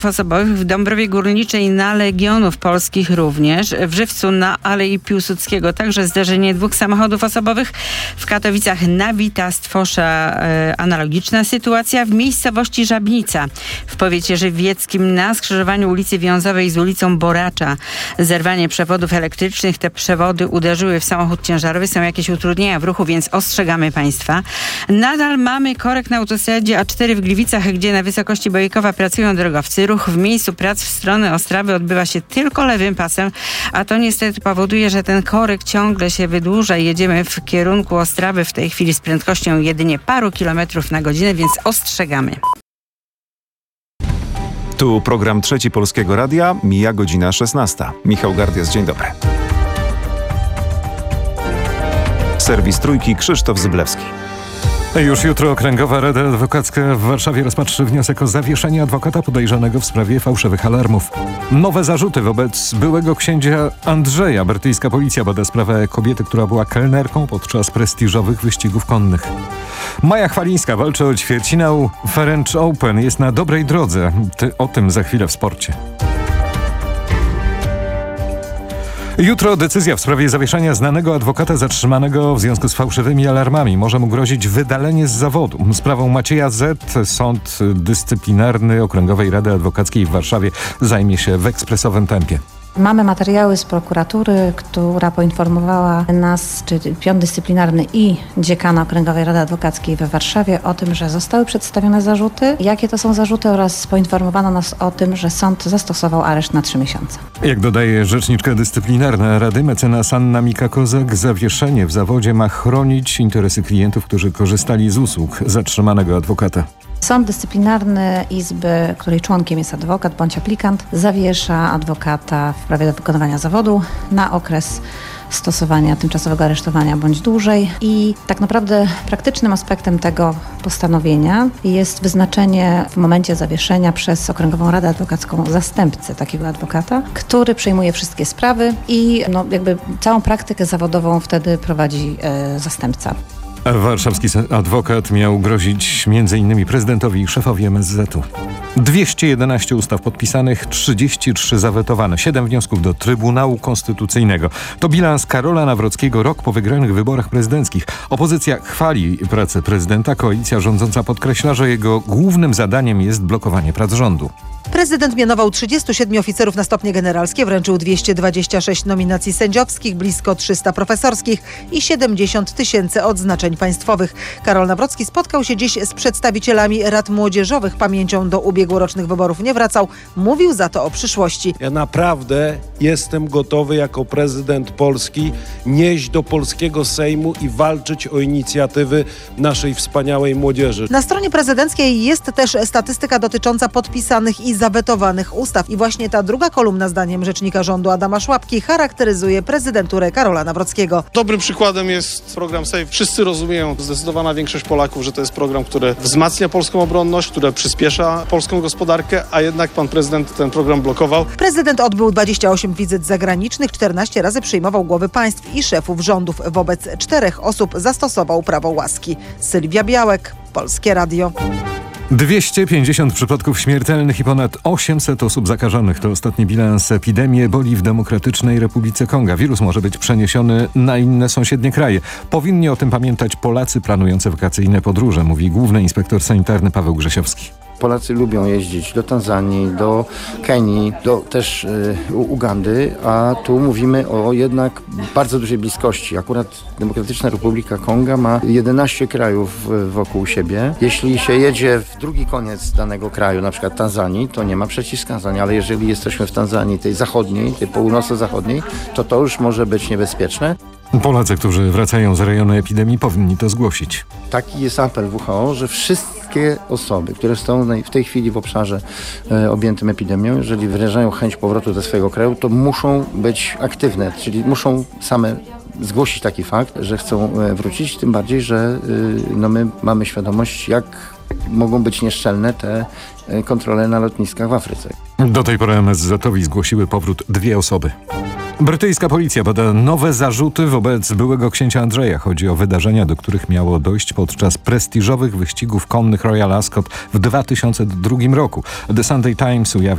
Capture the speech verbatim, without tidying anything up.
osobowych w Dąbrowie Górniczej na Legionów Polskich również, w Żywcu na Alei Piłsudskiego także zdarzenie dwóch samochodów osobowych, w Katowicach na Wita-Stwosza e, analogiczna sytuacja, w miejscowości Żabnica w powiecie żywieckim na skrzyżowaniu ulicy Wiązowej z ulicą Boracza zerwanie przewodów elektrycznych, te przewody uderzyły w samochód ciężarowy, są jakieś utrudnienia w ruchu, więc ostrzegamy Państwa. Nadal mamy korek na autostradzie A cztery w Gliwicach, gdzie na wysokości Bojkowa pracują drogowcy. Ruch w miejscu prac w stronę Ostrawy odbywa się tylko lewym pasem, a to niestety powoduje, że ten korek ciągle się wydłuża. Jedziemy w kierunku Ostrawy w tej chwili z prędkością jedynie paru kilometrów na godzinę, więc ostrzegamy. Tu program Trzeci Polskiego Radia, mija godzina szesnasta. Michał Gardias, dzień dobry. Serwis Trójki, Krzysztof Zyblewski. Już jutro Okręgowa Rada Adwokacka w Warszawie rozpatrzy wniosek o zawieszenie adwokata podejrzanego w sprawie fałszywych alarmów. Nowe zarzuty wobec byłego księcia Andrzeja. Brytyjska policja bada sprawę kobiety, która była kelnerką podczas prestiżowych wyścigów konnych. Maja Chwalińska walczy o ćwierćfinał French Open. Jest na dobrej drodze. Ty, o tym za chwilę w sporcie. Jutro decyzja w sprawie zawieszenia znanego adwokata zatrzymanego w związku z fałszywymi alarmami. Może mu grozić wydalenie z zawodu. Sprawą Macieja Z. Sąd Dyscyplinarny Okręgowej Rady Adwokackiej w Warszawie zajmie się w ekspresowym tempie. Mamy materiały z prokuratury, która poinformowała nas, czy pion dyscyplinarny i dziekana Okręgowej Rady Adwokackiej we Warszawie o tym, że zostały przedstawione zarzuty, jakie to są zarzuty oraz poinformowano nas o tym, że sąd zastosował areszt na trzy miesiące. Jak dodaje rzeczniczka dyscyplinarna Rady mecenas Anna Mika-Kozak, zawieszenie w zawodzie ma chronić interesy klientów, którzy korzystali z usług zatrzymanego adwokata. Sąd Dyscyplinarny Izby, której członkiem jest adwokat bądź aplikant, zawiesza adwokata w prawie do wykonywania zawodu na okres stosowania tymczasowego aresztowania bądź dłużej. I tak naprawdę praktycznym aspektem tego postanowienia jest wyznaczenie w momencie zawieszenia przez Okręgową Radę Adwokacką zastępcy takiego adwokata, który przejmuje wszystkie sprawy i no, jakby całą praktykę zawodową wtedy prowadzi e, zastępca. Warszawski adwokat miał grozić między innymi prezydentowi i szefowi M S Z-u. dwieście jedenaście ustaw podpisanych, trzydzieści trzy zawetowane, siedem wniosków do Trybunału Konstytucyjnego. To bilans Karola Nawrockiego rok po wygranych wyborach prezydenckich. Opozycja chwali pracę prezydenta, koalicja rządząca podkreśla, że jego głównym zadaniem jest blokowanie prac rządu. Prezydent mianował trzydziestu siedmiu oficerów na stopnie generalskie, wręczył dwieście dwadzieścia sześć nominacji sędziowskich, blisko trzysta profesorskich i siedemdziesiąt tysięcy odznaczeń państwowych. Karol Nawrocki spotkał się dziś z przedstawicielami rad młodzieżowych. Pamięcią do ubiegłorocznych wyborów nie wracał. Mówił za to o przyszłości. Ja naprawdę jestem gotowy jako prezydent Polski nieść do polskiego Sejmu i walczyć o inicjatywy naszej wspaniałej młodzieży. Na stronie prezydenckiej jest też statystyka dotycząca podpisanych i zawetowanych ustaw. I właśnie ta druga kolumna, zdaniem rzecznika rządu Adama Szłapki, charakteryzuje prezydenturę Karola Nawrockiego. Dobrym przykładem jest program Save. Wszyscy rozumieją, zdecydowana większość Polaków, że to jest program, który wzmacnia polską obronność, który przyspiesza polską gospodarkę, a jednak pan prezydent ten program blokował. Prezydent odbył dwadzieścia osiem wizyt zagranicznych, czternaście razy przyjmował głowy państw i szefów rządów. Wobec czterech osób zastosował prawo łaski. Sylwia Białek, Polskie Radio. dwieście pięćdziesiąt przypadków śmiertelnych i ponad osiemset osób zakażonych. To ostatni bilans epidemii eboli w Demokratycznej Republice Konga. Wirus może być przeniesiony na inne sąsiednie kraje. Powinni o tym pamiętać Polacy planujący wakacyjne podróże, mówi główny inspektor sanitarny Paweł Grzesiowski. Polacy lubią jeździć do Tanzanii, do Kenii, do też y, Ugandy, a tu mówimy o jednak bardzo dużej bliskości. Akurat Demokratyczna Republika Konga ma jedenaście krajów wokół siebie. Jeśli się jedzie w drugi koniec danego kraju, na przykład Tanzanii, to nie ma przeciwwskazań, ale jeżeli jesteśmy w Tanzanii, tej zachodniej, tej północno-zachodniej, to to już może być niebezpieczne. Polacy, którzy wracają z rejonu epidemii, powinni to zgłosić. Taki jest apel W H O, że wszystkie osoby, które są w tej chwili w obszarze e, objętym epidemią, jeżeli wyrażają chęć powrotu do swojego kraju, to muszą być aktywne, czyli muszą same zgłosić taki fakt, że chcą wrócić, tym bardziej, że y, no my mamy świadomość, jak mogą być nieszczelne te kontrole na lotniskach w Afryce. Do tej pory M S Z-owi zgłosiły powrót dwie osoby. Brytyjska policja bada nowe zarzuty wobec byłego księcia Andrzeja. Chodzi o wydarzenia, do których miało dojść podczas prestiżowych wyścigów konnych Royal Ascot w dwa tysiące drugim roku. The Sunday Times ujawnia